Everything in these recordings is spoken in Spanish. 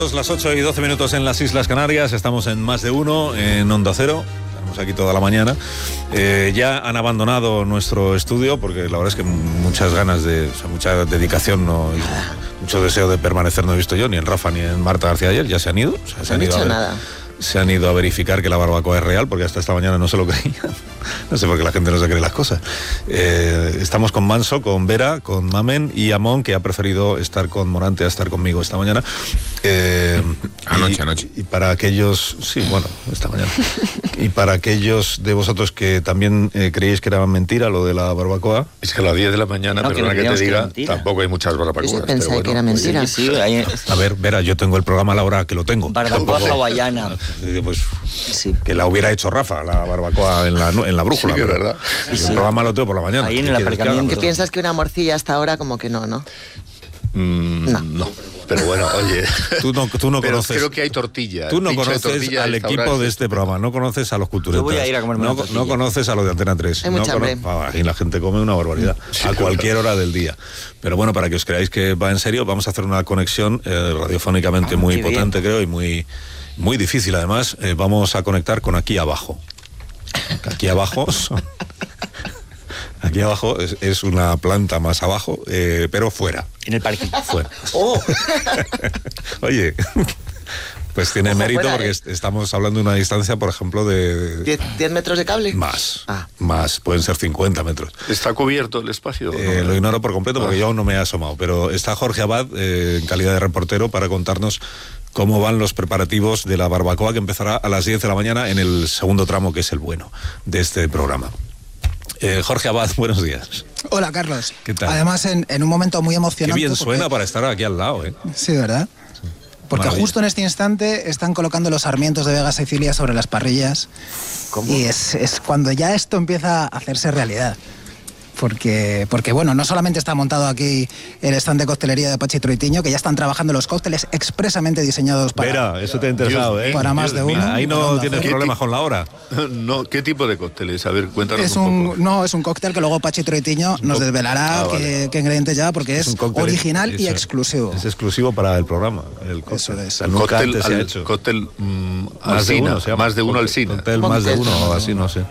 Las 8:12 en las Islas Canarias, estamos en Más de Uno, en Onda Cero, estamos aquí toda la mañana. Ya han abandonado nuestro estudio porque la verdad es que muchas ganas mucha dedicación, mucho deseo de permanecer no he visto yo, ni en Rafa ni en Marta García ayer, ya se han ido. Se han ido nada. Se han ido a verificar que la barbacoa es real, porque hasta esta mañana no se lo creían. No sé por qué la gente no se cree las cosas. Estamos con Manso, con Vera, con Mamen y Amón, que ha preferido estar con Morante a estar conmigo esta mañana. Anoche. Y para aquellos... Sí, bueno, esta mañana. Y para aquellos de vosotros que también creéis que era mentira lo de la barbacoa... Es que a las 10 de la mañana, perdona que te diga, tampoco hay muchas barbacoas. Yo pensé que era mentira. Sí, A ver, Vera, yo tengo el programa a la hora que lo tengo. Barbacoa hawaiana. Pues sí. Que la hubiera hecho Rafa, la barbacoa en la brújula. Sí, que es verdad. El programa lo tengo por la mañana. Ahí en el aparcamiento. ¿Qué piensas que una morcilla hasta ahora como que no? No. Pero bueno, oye, tú no conoces. Creo que hay tortilla. Tú no conoces al equipo de este programa, no conoces a los culturetas. Yo voy a ir a comerme una tortilla. No conoces a los de Antena 3. Hay mucha hambre. Ahí la gente come una barbaridad, a cualquier hora del día. Pero bueno, para que os creáis que va en serio, vamos a hacer una conexión radiofónicamente muy potente, creo, y muy difícil además. Vamos a conectar con aquí abajo. Aquí abajo es una planta más abajo, pero fuera. En el parque. Fuera. Oye, pues tiene mérito fuera, porque estamos hablando de una distancia, por ejemplo, de... 10 metros de cable. Más, pueden ser 50 metros. ¿Está cubierto el espacio? Lo ignoro por completo porque yo aún no me he asomado, pero está Jorge Abad en calidad de reportero para contarnos cómo van los preparativos de la barbacoa que empezará a las 10 de la mañana en el segundo tramo, que es el bueno de este programa. Jorge Abad, buenos días. Hola, Carlos. ¿Qué tal? Además, en un momento muy emocionante. Qué bien suena para estar aquí al lado, ¿eh? Sí, ¿verdad? Sí. Porque justo en este instante están colocando los sarmientos de Vega Sicilia sobre las parrillas. ¿Cómo? Y es cuando ya esto empieza a hacerse realidad. Porque bueno, no solamente está montado aquí el stand de coctelería de Pachi Troitiño, que ya están trabajando los cócteles expresamente diseñados para... Vera, eso te ha interesado, ¿eh? Para más de uno. Ahí no tienes problemas con la hora. No, ¿qué tipo de cócteles? A ver, cuéntanos es un poco. No, es un cóctel que luego Pachi Troitiño nos desvelará qué ingredientes lleva, porque es original y exclusivo. Es exclusivo para el programa. Eso es. El cóctel Alsina, más de uno Alsina. Cóctel más de uno o así, no sé.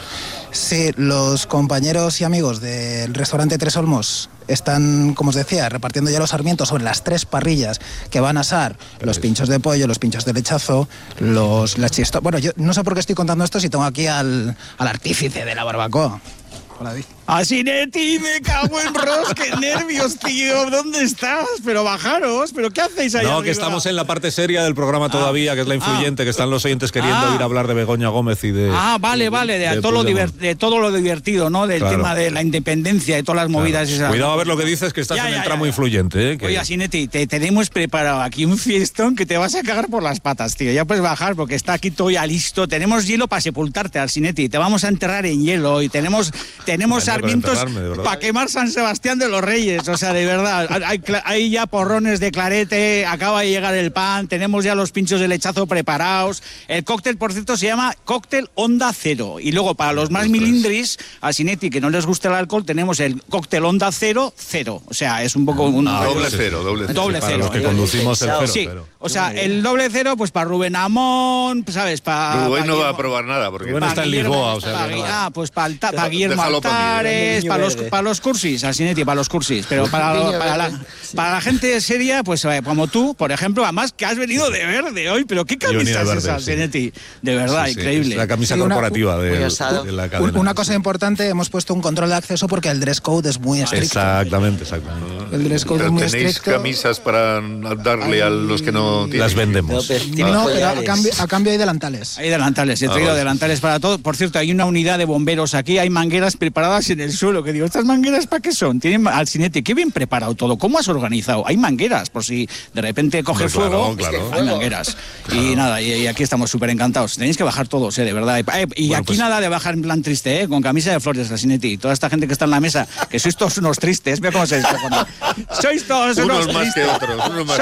Sí, los compañeros y amigos del restaurante Tres Olmos están, como os decía, repartiendo ya los sarmientos sobre las 3 parrillas que van a asar los pinchos de pollo, los pinchos de lechazo, las chistorras. Bueno, yo no sé por qué estoy contando esto si tengo aquí al artífice de la barbacoa. Hola, David. Asinetti, me cago en Ros, qué nervios, tío. ¿Dónde estás? Pero bajaros, ¿pero qué hacéis ahí? No, arriba? que estamos en la parte seria del programa todavía, que es la influyente, que están los oyentes queriendo ir a hablar de Begoña Gómez y de... Vale, de todo lo divertido, ¿no? Del tema de la independencia, de todas las movidas. Esas. Cuidado a ver lo que dices, que estás en el tramo influyente, ¿eh? Oye, Asinetti, te tenemos preparado aquí un fiestón que te vas a cagar por las patas, tío. Ya puedes bajar porque está aquí todo ya listo. Tenemos hielo para sepultarte, Asinetti. Te vamos a enterrar en hielo y tenemos sarmientos para quemar San Sebastián de los Reyes, o sea, de verdad, hay ya porrones de clarete, acaba de llegar el pan, tenemos ya los pinchos de lechazo preparados, el cóctel, por cierto, se llama cóctel Onda Cero, y luego para los más milindris, a Sinetti, que no les gusta el alcohol, tenemos el cóctel Onda Cero, o sea, es un poco un... Doble cero. Para los que conducimos el cero. Sí, o sea, el doble cero, pues para Rubén Amón, ¿sabes? Rubén no va a probar nada, porque... Rubén está en Lisboa, o sea... pues para Guillermo Altares, para los cursis, Asinetti, para los cursis, pero para la gente seria, pues como tú, por ejemplo, además que has venido de verde hoy, pero qué camisa es esa, Asinetti, de verdad, increíble. Es la camisa corporativa de la cadena. Una cosa importante, hemos puesto un control de acceso porque el dress code es muy estricto. Exactamente. El dress code es muy estricto. ¿Tenéis camisas para darle a los que no tienen? Las vendemos. No, pero a cambio hay delantales. Hay delantales, he traído delantales para todo. Por cierto, hay una unidad de bomberos aquí, hay mangueras preparadas en el suelo, que digo, ¿estas mangueras para qué son? Tienen Asinetti, qué bien preparado todo, ¿cómo has organizado? Hay mangueras, por si de repente coge fuego, claro. Hay mangueras. Claro. Y nada, y aquí estamos súper encantados. Tenéis que bajar todos, de verdad. Y bueno, aquí pues... nada de bajar en plan triste, con camisa de flores, Asinetti. Toda esta gente que está en la mesa, que sois todos unos tristes, mira cómo se descojonan. Sois todos unos más que otros,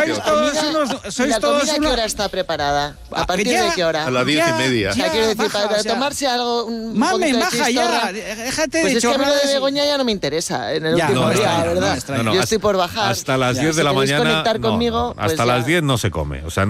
¿La comida a qué hora está preparada? ¿A partir de qué hora? A las 10:30. O sea, quiero decir, para tomarse algo, Mame, baja ya, déjate pues de es que a mí lo de Begoña ya no me interesa en el último día, ¿verdad? Yo estoy por bajar. Hasta las 10 de la mañana. Conectar conmigo, hasta las 10 no se come. O sea,